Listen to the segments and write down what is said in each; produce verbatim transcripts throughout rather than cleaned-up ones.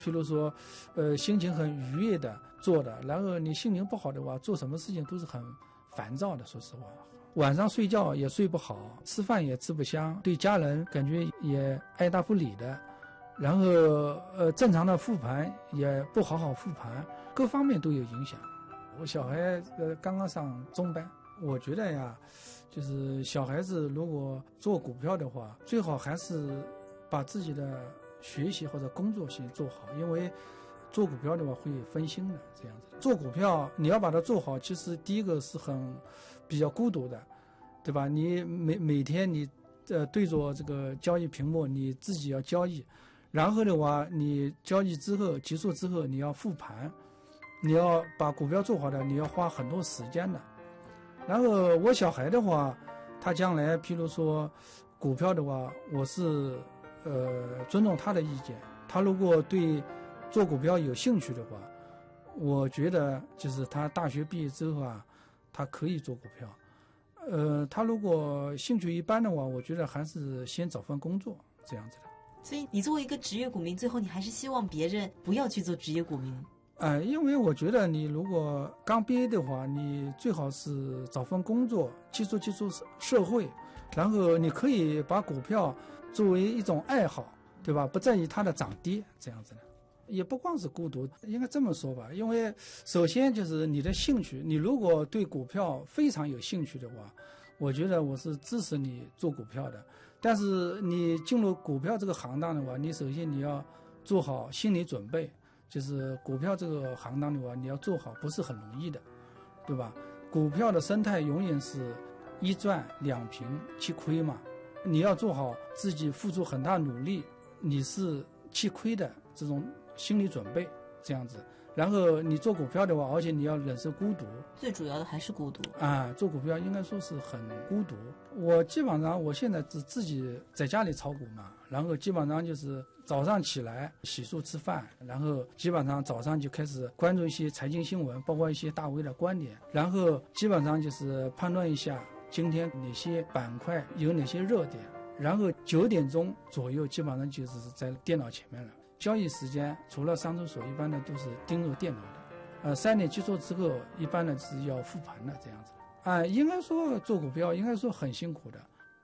譬如说，呃，心情很愉悦的做的，然后你心情不好的话，做什么事情都是很烦躁的。说实话，晚上睡觉也睡不好，吃饭也吃不香，对家人感觉也爱答不理的，然后呃，正常的复盘也不好好复盘，各方面都有影响。我小孩呃刚刚上中班，我觉得呀，就是小孩子如果做股票的话，最好还是把自己的学习或者工作先做好，因为做股票的话会分心的。这样子做股票你要把它做好，其实第一个是很比较孤独的，对吧？你每每天你呃对着这个交易屏幕，你自己要交易，然后的话你交易之后结束之后你要复盘，你要把股票做好的，你要花很多时间的。然后我小孩的话，他将来譬如说股票的话，我是呃尊重他的意见，他如果对做股票有兴趣的话，我觉得就是他大学毕业之后啊，他可以做股票。呃，他如果兴趣一般的话，我觉得还是先找份工作这样子的。 所以你作为一个职业股民，最后你还是希望别人不要去做职业股民。 呃，因为我觉得你如果刚毕业的话，你最好是找份工作，接触接触社会，然后你可以把股票作为一种爱好，对吧？不在意它的涨跌这样子的。也不光是孤独，应该这么说吧，因为首先就是你的兴趣，你如果对股票非常有兴趣的话，我觉得我是支持你做股票的。但是你进入股票这个行当的话，你首先你要做好心理准备，就是股票这个行当的话，你要做好不是很容易的，对吧？股票的生态永远是一赚两平七亏嘛，你要做好自己付出很大努力，你是吃亏的这种心理准备这样子。然后你做股票的话，而且你要忍受孤独， 最主要的还是孤独啊。做股票应该说是很孤独。我基本上我现在只自己在家里炒股嘛，然后基本上就是早上起来洗漱吃饭，然后基本上早上就开始关注一些财经新闻，包括一些大 V 的观点，然后基本上就是判断一下今天哪些板块有哪些热点，然后九点钟左右基本上就是在电脑前面了。交易时间除了上厕所，一般的都是盯着电脑的。呃，三点结束之后，一般的是要复盘的这样子。啊、呃，应该说做股票应该说很辛苦的。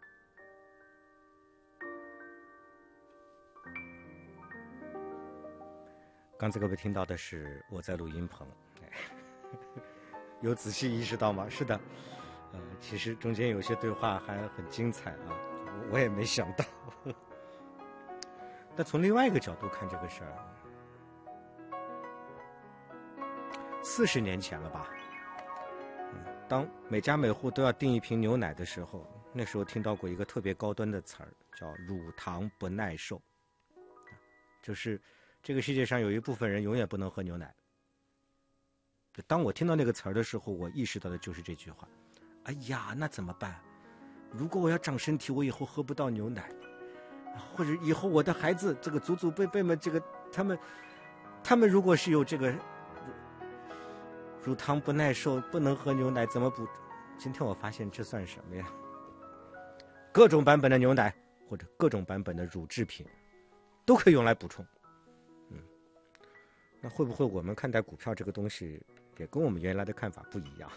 刚才各位听到的是我在录音棚，有仔细意识到吗？是的，呃，其实中间有些对话还很精彩啊，我也没想到。但从另外一个角度看这个事儿，四十年前了吧，嗯，当每家每户都要订一瓶牛奶的时候，那时候听到过一个特别高端的词儿，叫乳糖不耐受，就是这个世界上有一部分人永远不能喝牛奶。当我听到那个词儿的时候，我意识到的就是这句话：哎呀，那怎么办？如果我要长身体，我以后喝不到牛奶。或者以后我的孩子这个祖祖辈辈们，这个他们他们如果是有这个乳糖不耐受，不能喝牛奶，怎么补？今天我发现这算什么呀？各种版本的牛奶或者各种版本的乳制品都可以用来补充。嗯，那会不会我们看待股票这个东西也跟我们原来的看法不一样？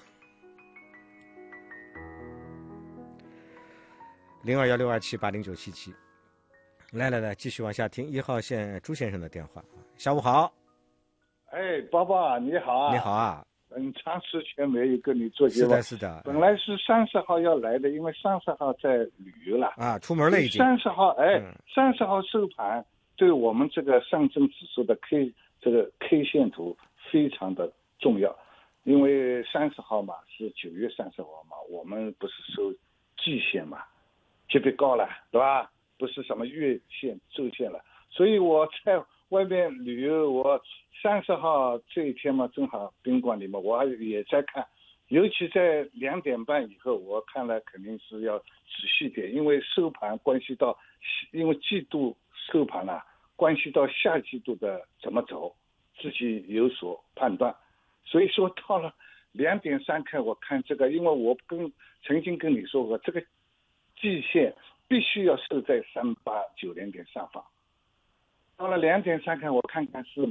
零二幺六二七八零九七七。来来来，继续往下听。一号线朱先生的电话。下午好。 哎，宝宝你好啊。 你好啊。 很长时间没有跟你做节目。 是的，是的。 本来是三十号要来的，因为三十号在旅游了。 啊，出门了已经。 三十号，哎，三十、嗯、号收盘，对我们这个上证指数的 K 这个 K 线图非常的重要，因为三十号嘛是九月三十号嘛，我们不是收季线嘛，级别高了，对吧？不是什么月线、周线了，所以我在外面旅游，我三十号这一天嘛，正好宾馆里面我也在看，尤其在两点半以后，我看了肯定是要仔细点，因为收盘关系到，因为季度收盘啊，关系到下季度的怎么走，自己有所判断。所以说到了两点三刻，我看这个，因为我跟曾经跟你说过，这个季线必须要设在三八九零点上方， 到了两点三刻，我看看是